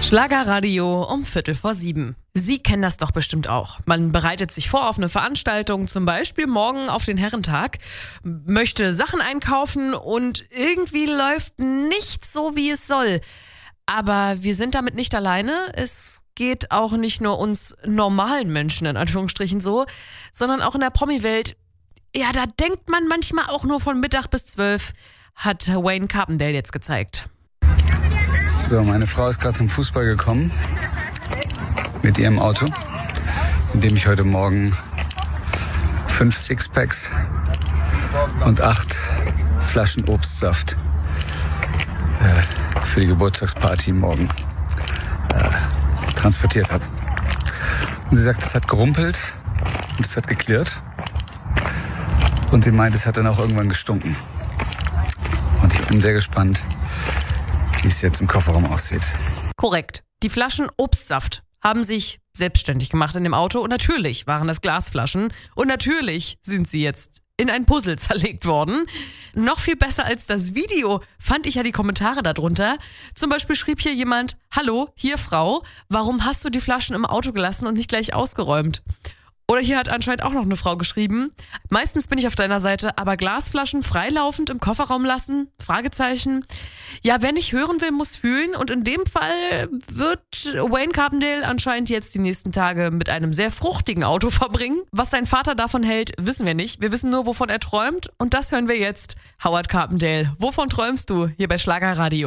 Schlagerradio um 6:45. Sie kennen das doch bestimmt auch. Man bereitet sich vor auf eine Veranstaltung, zum Beispiel morgen auf den Herrentag, möchte Sachen einkaufen und irgendwie läuft nichts so, wie es soll. Aber wir sind damit nicht alleine. Es geht auch nicht nur uns normalen Menschen in Anführungsstrichen so, sondern auch in der Promi-Welt. Ja, da denkt man manchmal auch nur von Mittag bis 12, hat Wayne Carpendale jetzt gezeigt. So, meine Frau ist gerade zum Fußball gekommen mit ihrem Auto, in dem ich heute Morgen 5 Sixpacks und 8 Flaschen Obstsaft für die Geburtstagsparty morgen transportiert habe. Und sie sagt, es hat gerumpelt und es hat geklirrt. Und sie meint, es hat dann auch irgendwann gestunken. Und ich bin sehr gespannt, wie es jetzt im Kofferraum aussieht. Korrekt. Die Flaschen Obstsaft haben sich selbstständig gemacht in dem Auto und natürlich waren das Glasflaschen und natürlich sind sie jetzt in ein Puzzle zerlegt worden. Noch viel besser als das Video fand ich ja die Kommentare darunter. Zum Beispiel schrieb hier jemand: Hallo, hier Frau, warum hast du die Flaschen im Auto gelassen und nicht gleich ausgeräumt? Oder hier hat anscheinend auch noch eine Frau geschrieben: Meistens bin ich auf deiner Seite, aber Glasflaschen freilaufend im Kofferraum lassen? Fragezeichen. Ja, wer nicht hören will, muss fühlen. Und in dem Fall wird Wayne Carpendale anscheinend jetzt die nächsten Tage mit einem sehr fruchtigen Auto verbringen. Was sein Vater davon hält, wissen wir nicht. Wir wissen nur, wovon er träumt. Und das hören wir jetzt. Howard Carpendale, wovon träumst du hier bei Schlagerradio?